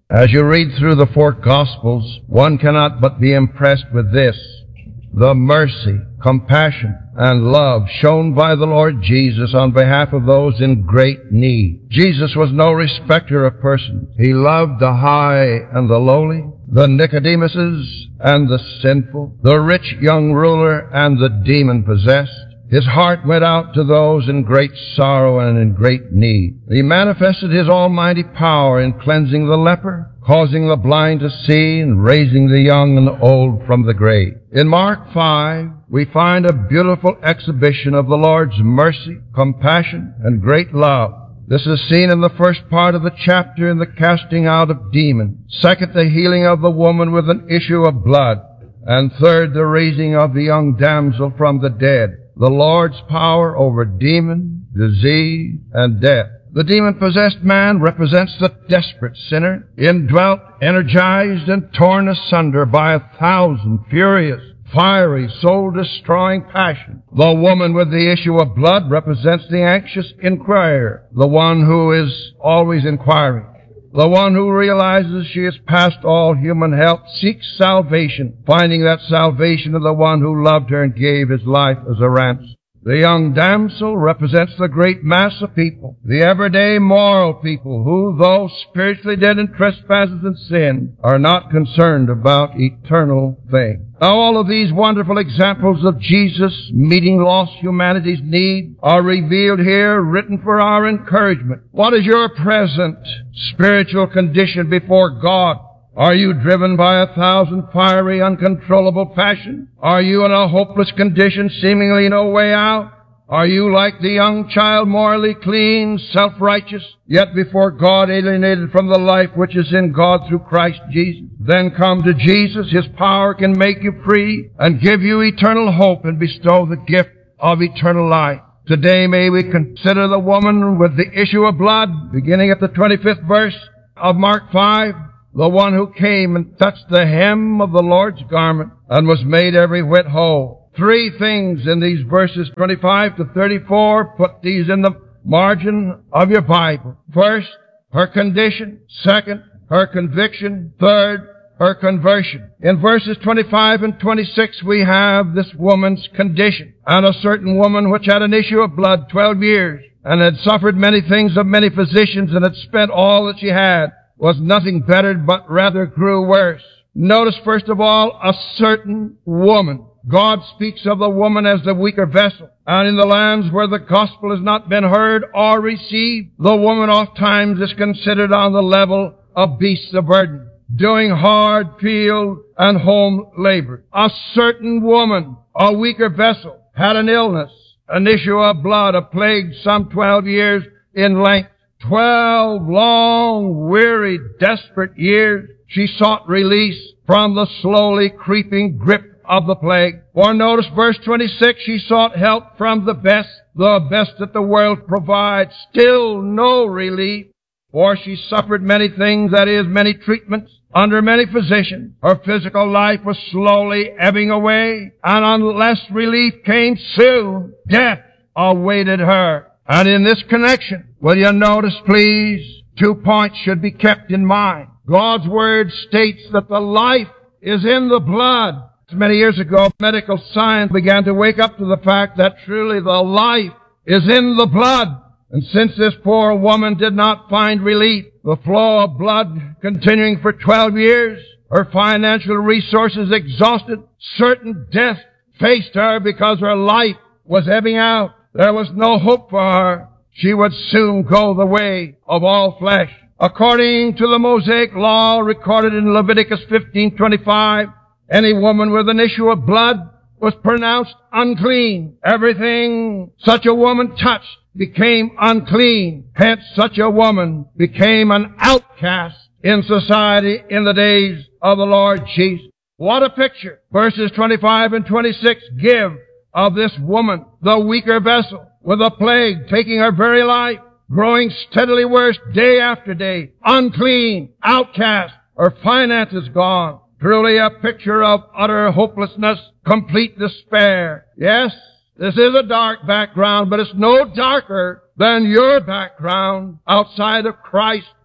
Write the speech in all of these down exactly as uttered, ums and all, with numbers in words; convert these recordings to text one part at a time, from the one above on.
As you read through the four Gospels, one cannot but be impressed with this: the mercy, compassion, and love shown by the Lord Jesus on behalf of those in great need. Jesus was no respecter of persons. He loved the high and the lowly, the Nicodemuses and the sinful, the rich young ruler and the demon-possessed. His heart went out to those in great sorrow and in great need. He manifested His almighty power in cleansing the leper, causing the blind to see, and raising the young and the old from the grave. In Mark five, we find a beautiful exhibition of the Lord's mercy, compassion, and great love. This is seen in the first part of the chapter in the casting out of demons. Second, the healing of the woman with an issue of blood. And third, the raising of the young damsel from the dead. The Lord's power over demon, disease, and death. The demon-possessed man represents the desperate sinner, indwelt, energized, and torn asunder by a thousand furious, fiery, soul-destroying passions. The woman with the issue of blood represents the anxious inquirer, the one who is always inquiring. The one who realizes she is past all human help, seeks salvation, finding that salvation in the one who loved her and gave His life as a ransom. The young damsel represents the great mass of people, the everyday moral people who, though spiritually dead in trespasses and sin, are not concerned about eternal things. Now, all of these wonderful examples of Jesus meeting lost humanity's need are revealed here, written for our encouragement. What is your present spiritual condition before God? Are you driven by a thousand fiery, uncontrollable passions? Are you in a hopeless condition, seemingly no way out? Are you like the young child, morally clean, self-righteous, yet before God alienated from the life which is in God through Christ Jesus? Then come to Jesus. His power can make you free and give you eternal hope and bestow the gift of eternal life. Today may we consider the woman with the issue of blood, beginning at the twenty-fifth verse of Mark five, the one who came and touched the hem of the Lord's garment and was made every whit whole. Three things in these verses twenty-five to thirty-four. Put these in the margin of your Bible. First, her condition. Second, her conviction. Third, her conversion. In verses twenty-five and twenty-six, we have this woman's condition. And a certain woman which had an issue of blood twelve years, and had suffered many things of many physicians, and had spent all that she had, was nothing bettered, but rather grew worse. Notice, first of all, a certain woman. God speaks of the woman as the weaker vessel. And in the lands where the gospel has not been heard or received, the woman oft times is considered on the level of beasts of burden, doing hard field and home labor. A certain woman, a weaker vessel, had an illness, an issue of blood, a plague some twelve years in length. Twelve long, weary, desperate years she sought release from the slowly creeping grip of the plague. For notice verse twenty-six, she sought help from the best, the best that the world provides. Still no relief, for she suffered many things, that is, many treatments, under many physicians. Her physical life was slowly ebbing away, and unless relief came soon, death awaited her. And in this connection, will you notice, please, two points should be kept in mind. God's Word states that the life is in the blood. Many years ago, medical science began to wake up to the fact that truly the life is in the blood. And since this poor woman did not find relief, the flow of blood continuing for twelve years, her financial resources exhausted, certain death faced her because her life was ebbing out. There was no hope for her. She would soon go the way of all flesh. According to the Mosaic law recorded in Leviticus fifteen twenty-five, any woman with an issue of blood was pronounced unclean. Everything such a woman touched became unclean. Hence, such a woman became an outcast in society in the days of the Lord Jesus. What a picture verses twenty-five and twenty-six give of this woman, the weaker vessel, with a plague taking her very life, growing steadily worse day after day, unclean, outcast, her finances gone. Truly a picture of utter hopelessness, complete despair. Yes, this is a dark background, but it's no darker than your background outside of Christ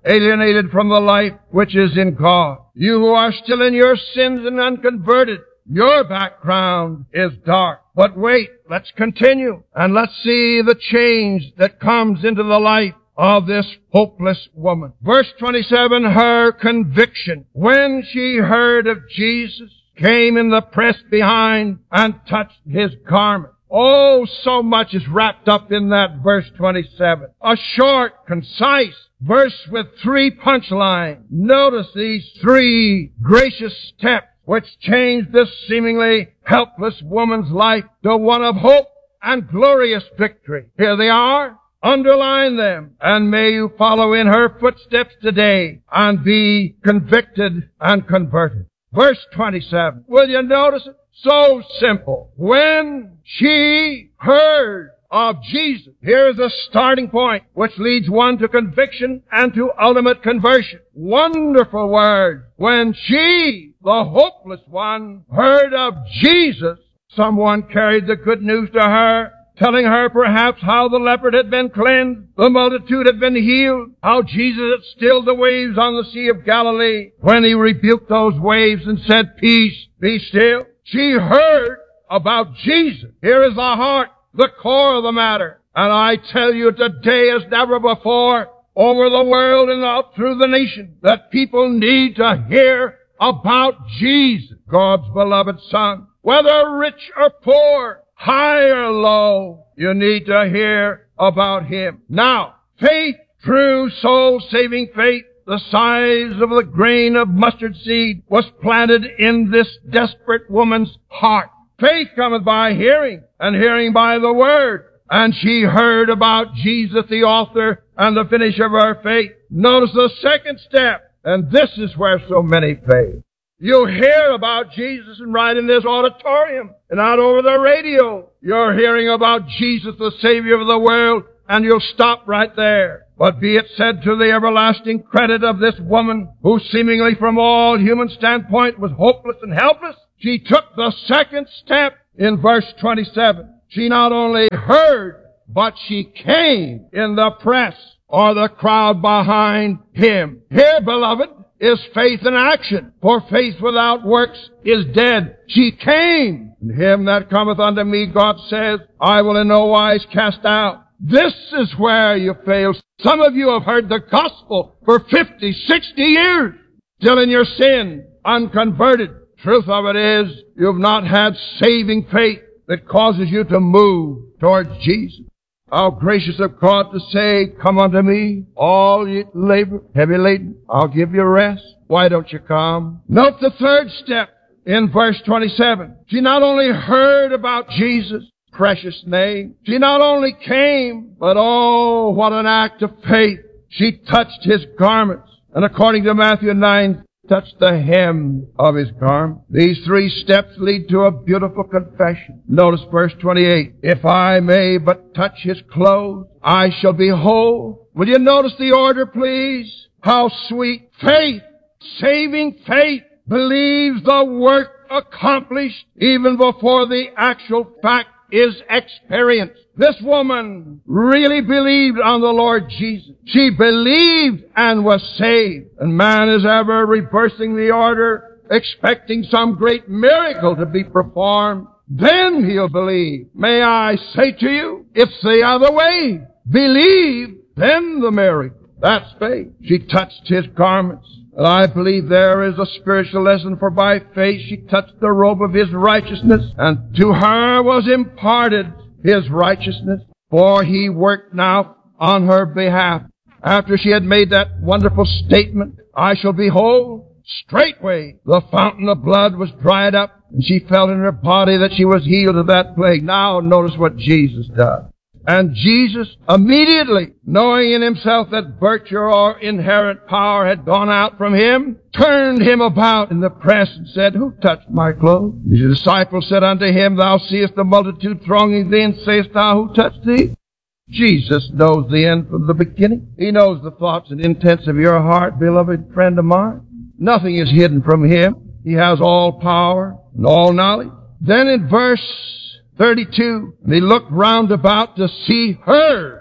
alienated from the life which is in God. You who are still in your sins and unconverted, your background is dark. But wait, let's continue, and let's see the change that comes into the life of this hopeless woman. Verse twenty-seven, her conviction. When she heard of Jesus, came in the press behind and touched his garment. Oh, so much is wrapped up in that verse twenty-seven. A short, concise verse with three punchlines. Notice these three gracious steps which changed this seemingly helpless woman's life to one of hope and glorious victory. Here they are. Underline them, and may you follow in her footsteps today and be convicted and converted. Verse twenty-seven. Will you notice it? So simple. When she heard of Jesus. Here's a starting point which leads one to conviction and to ultimate conversion. Wonderful word. When she, the hopeless one, heard of Jesus, someone carried the good news to her, telling her perhaps how the leopard had been cleansed, the multitude had been healed, how Jesus had stilled the waves on the Sea of Galilee when he rebuked those waves and said, "Peace, be still." She heard about Jesus. Here is the heart, the core of the matter. And I tell you today as never before, over the world and out through the nation, that people need to hear about Jesus, God's beloved Son. Whether rich or poor, high or low, you need to hear about him. Now, faith, true soul-saving faith, the size of the grain of mustard seed, was planted in this desperate woman's heart. Faith cometh by hearing, and hearing by the word. And she heard about Jesus, the author and the finisher of her faith. Notice the second step, and this is where so many fail. You hear about Jesus and right in this auditorium and out over the radio. You're hearing about Jesus, the Savior of the world, and you'll stop right there. But be it said to the everlasting credit of this woman, who seemingly from all human standpoint was hopeless and helpless, she took the second step in verse twenty-seven. She not only heard, but she came in the press or the crowd behind him. Here, beloved, is faith in action. For faith without works is dead. She came. And him that cometh unto me, God says, I will in no wise cast out. This is where you fail. Some of you have heard the gospel for fifty, sixty years, still in your sin, unconverted. Truth of it is, you've not had saving faith that causes you to move towards Jesus. How gracious of God to say, come unto me, all ye labor, heavy laden, I'll give you rest. Why don't you come? Note the third step in verse twenty-seven. She not only heard about Jesus' precious name, she not only came, but oh, what an act of faith. She touched his garments, and according to Matthew nine, touched the hem of his garment. These three steps lead to a beautiful confession. Notice verse twenty-eight. If I may but touch his clothes, I shall be whole. Will you notice the order, please? How sweet. Faith, saving faith, believes the work accomplished even before the actual fact is experienced. This woman really believed on the Lord Jesus. She believed and was saved. And man is ever reversing the order, expecting some great miracle to be performed. Then he'll believe. May I say to you, it's the other way. Believe, then the miracle. That's faith. She touched his garments. And I believe there is a spiritual lesson, for by faith she touched the robe of his righteousness, and to her was imparted his righteousness, for he worked now on her behalf. After she had made that wonderful statement, I shall be whole, straightway the fountain of blood was dried up, and she felt in her body that she was healed of that plague. Now notice what Jesus does. And Jesus, immediately, knowing in himself that virtue or inherent power had gone out from him, turned him about in the press and said, Who touched my clothes? The disciples said unto him, Thou seest the multitude thronging thee, and sayest thou, Who touched thee? Jesus knows the end from the beginning. He knows the thoughts and intents of your heart, beloved friend of mine. Nothing is hidden from him. He has all power and all knowledge. Then in verse thirty-two, and he looked round about to see her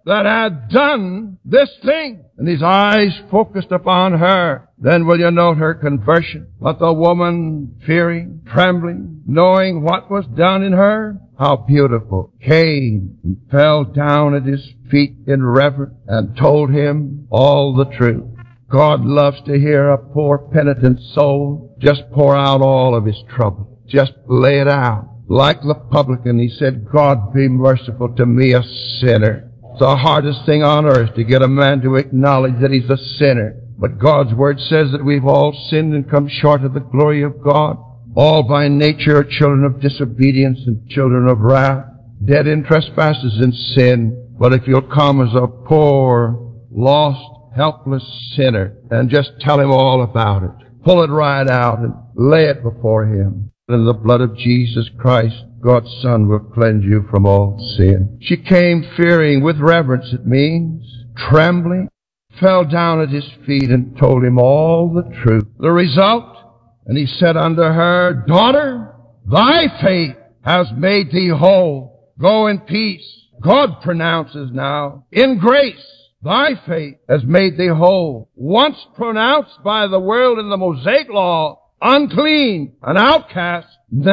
that had done this thing. And his eyes focused upon her. Then will you note her conversion? But the woman, fearing, trembling, knowing what was done in her, how beautiful, came and fell down at his feet in reverence and told him all the truth. God loves to hear a poor penitent soul just pour out all of his trouble. Just lay it out. Like the publican, he said, God be merciful to me, a sinner. It's the hardest thing on earth to get a man to acknowledge that he's a sinner. But God's word says that we've all sinned and come short of the glory of God. All by nature are children of disobedience and children of wrath, dead in trespasses and sin. But if you'll come as a poor, lost, helpless sinner and just tell him all about it, pull it right out and lay it before him, and the blood of Jesus Christ, God's Son, will cleanse you from all sin. She came fearing, with reverence it means, trembling, fell down at his feet and told him all the truth. The result, and he said unto her, Daughter, thy faith has made thee whole. Go in peace. God pronounces now, in grace, thy faith has made thee whole. Once pronounced by the world in the Mosaic law, unclean, an outcast,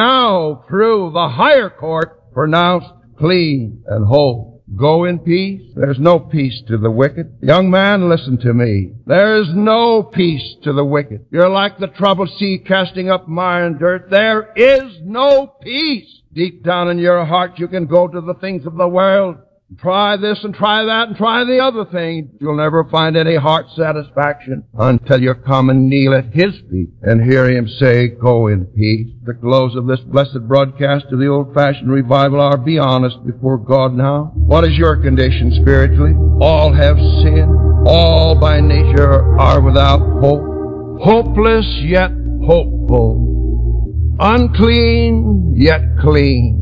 now through the higher court pronounced clean and whole. Go in peace. There's no peace to the wicked. Young man, listen to me. There is no peace to the wicked. You're like the troubled sea casting up mire and dirt. There is no peace. Deep down in your heart, you can go to the things of the world. Try this and try that and try the other thing. You'll never find any heart satisfaction until you come and kneel at his feet and hear him say, Go in peace. The close of this blessed broadcast of the old-fashioned revival hour, be honest before God now. What is your condition spiritually? All have sinned. All by nature are without hope. Hopeless yet hopeful. Unclean yet clean.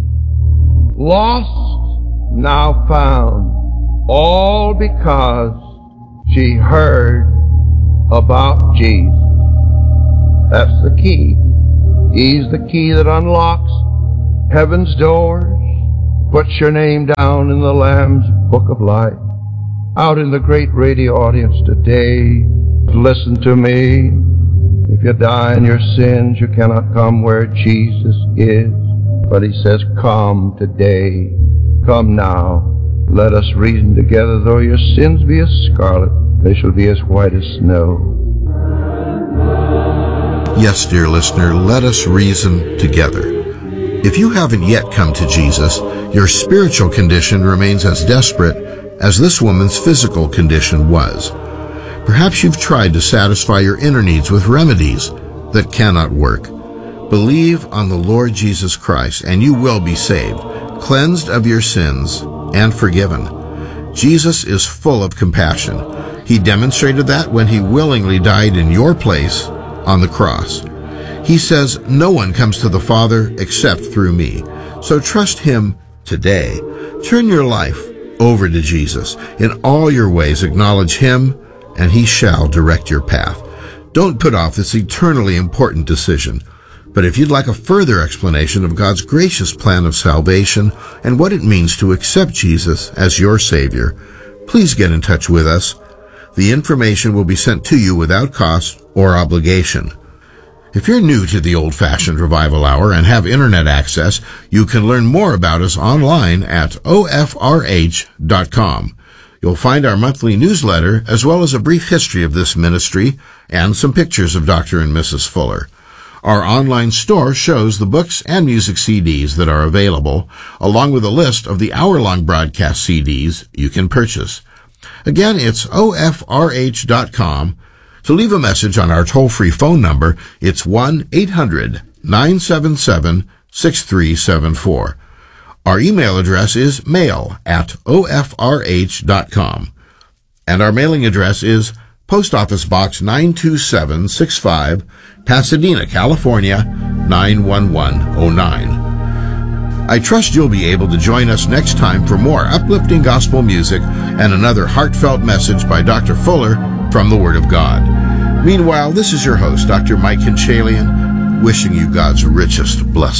Lost now found, all because she heard about Jesus. That's the key. He's the key that unlocks heaven's doors, puts your name down in the Lamb's Book of Life. Out in the great radio audience today, listen to me. If you die in your sins, you cannot come where Jesus is. But he says, come today. Come now, let us reason together. Though your sins be as scarlet, they shall be as white as snow. Yes, dear listener, let us reason together. If you haven't yet come to Jesus, your spiritual condition remains as desperate as this woman's physical condition was. Perhaps you've tried to satisfy your inner needs with remedies that cannot work. Believe on the Lord Jesus Christ, and you will be saved, cleansed of your sins, and forgiven. Jesus is full of compassion. He demonstrated that when he willingly died in your place on the cross. He says, no one comes to the Father except through me. So trust him today. Turn your life over to Jesus. In all your ways acknowledge him, and he shall direct your path. Don't put off this eternally important decision. But if you'd like a further explanation of God's gracious plan of salvation and what it means to accept Jesus as your Savior, please get in touch with us. The information will be sent to you without cost or obligation. If you're new to the Old-Fashioned Revival Hour and have internet access, you can learn more about us online at O F R H dot com. You'll find our monthly newsletter as well as a brief history of this ministry and some pictures of Doctor and Missus Fuller. Our online store shows the books and music C Ds that are available, along with a list of the hour-long broadcast C Ds you can purchase. Again, it's O F R H dot com. To leave a message on our toll-free phone number, it's one eight hundred nine seven seven six three seven four. Our email address is mail at O F R H dot com. And our mailing address is Post Office Box nine two seven six five, Pasadena, California, nine one one oh nine. I trust you'll be able to join us next time for more uplifting gospel music and another heartfelt message by Doctor Fuller from the Word of God. Meanwhile, this is your host, Doctor Mike Kinchalian, wishing you God's richest blessing.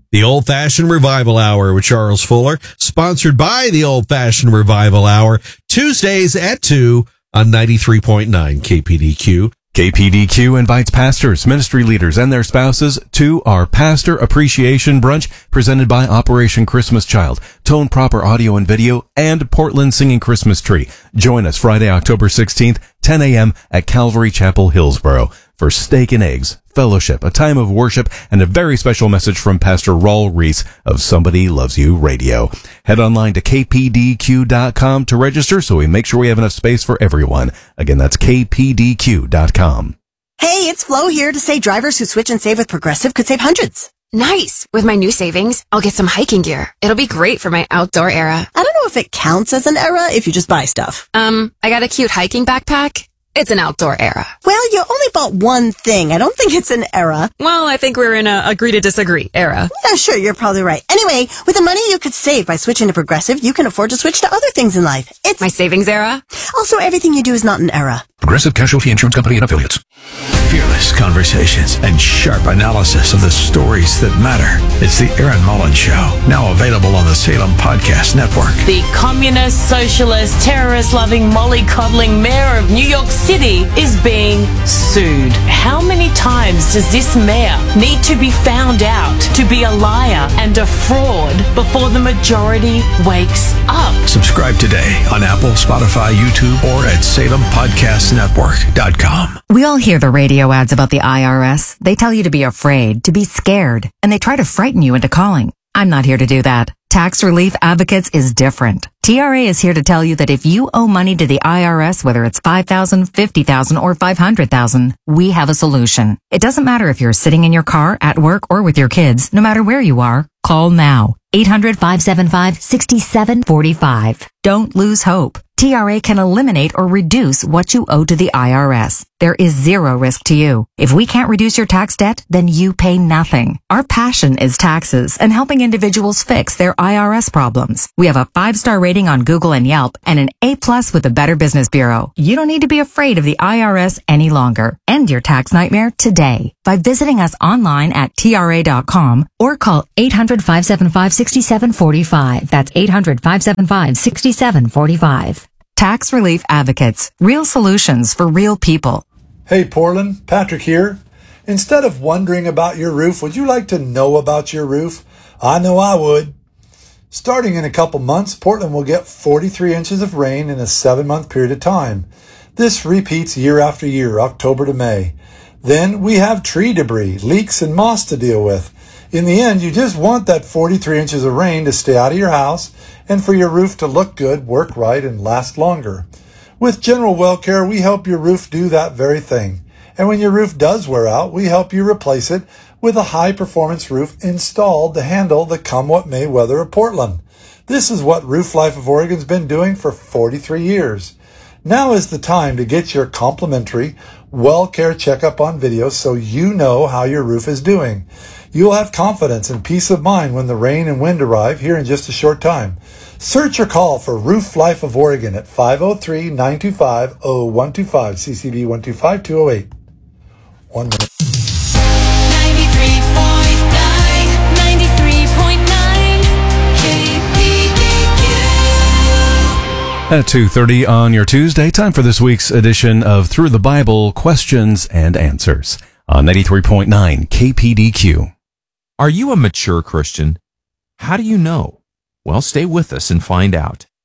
The Old Fashioned Revival Hour with Charles Fuller, sponsored by the Old Fashioned Revival Hour, Tuesdays at two on ninety-three point nine K P D Q. K P D Q invites pastors, ministry leaders, and their spouses to our Pastor Appreciation Brunch presented by Operation Christmas Child, Tone Proper Audio and Video, and Portland Singing Christmas Tree. Join us Friday, October sixteenth, ten a.m. at Calvary Chapel, Hillsboro for steak and eggs, fellowship, a time of worship, and a very special message from Pastor Raul Reese of Somebody Loves You Radio. Head online to K P D Q dot com to register so we make sure we have enough space for everyone. Again, that's K P D Q dot com. Hey, it's Flo here to say drivers who switch and save with Progressive could save hundreds. Nice! With my new savings, I'll get some hiking gear. It'll be great for my outdoor era. I don't know if it counts as an era if you just buy stuff. Um, I got a cute hiking backpack. It's an outdoor era. Well, you only bought one thing. I don't think it's an era. Well, I think we're in a agree to disagree era. Yeah, sure, you're probably right. Anyway, with the money you could save by switching to Progressive, you can afford to switch to other things in life. It's my savings era. Also, everything you do is not an era. Progressive Casualty Insurance Company and Affiliates. Fearless conversations and sharp analysis of the stories that matter. It's the Aaron Mullins Show, now available on the Salem Podcast Network. The communist, socialist, terrorist-loving, mollycoddling mayor of New York City is being sued. How many times does this mayor need to be found out to be a liar and a fraud before the majority wakes up? Subscribe today on Apple, Spotify, YouTube, or at salem podcast network dot com. We all hear the radio ads about the I R S. They tell you to be afraid, to be scared, and they try to frighten you into calling. I'm not here to do that. Tax Relief Advocates is different. T R A is here to tell you that if you owe money to the I R S, whether it's five thousand dollars, fifty thousand dollars, or five hundred thousand dollars, we have a solution. It doesn't matter if you're sitting in your car, at work, or with your kids. No matter where you are, call now. eight hundred, five seven five, six seven four five. Don't lose hope. T R A can eliminate or reduce what you owe to the I R S. There is zero risk to you. If we can't reduce your tax debt, then you pay nothing. Our passion is taxes and helping individuals fix their I R S problems. We have a five-star rating on Google and Yelp and an A plus with the Better Business Bureau. You don't need to be afraid of the I R S any longer. End your tax nightmare today by visiting us online at T R A dot com or call eight hundred, five seven five, six seven four five. That's eight hundred, five seven five, six seven four five. Tax Relief Advocates. Real solutions for real people. Hey Portland, Patrick here. Instead of wondering about your roof, would you like to know about your roof? I know I would. Starting in a couple months, Portland will get forty-three inches of rain in a seven-month period of time. This repeats year after year, October to May. Then we have tree debris, leaks, and moss to deal with. In the end, you just want that forty-three inches of rain to stay out of your house and for your roof to look good, work right, and last longer. With General Well Care, we help your roof do that very thing. And when your roof does wear out, we help you replace it with a high-performance roof installed to handle the come-what-may weather of Portland. This is what Roof Life of Oregon's been doing for forty-three years. Now is the time to get your complimentary Well Care checkup on video so you know how your roof is doing. You'll have confidence and peace of mind when the rain and wind arrive here in just a short time. Search or call for Roof Life of Oregon at five oh three, nine two five, oh one two five, C C B one two five, two oh eight. One minute. ninety-three point nine, ninety-three point nine, K P D Q. At two thirty on your Tuesday, time for this week's edition of Through the Bible Questions and Answers on ninety-three point nine K P D Q. Are you a mature Christian? How do you know? Well, stay with us and find out.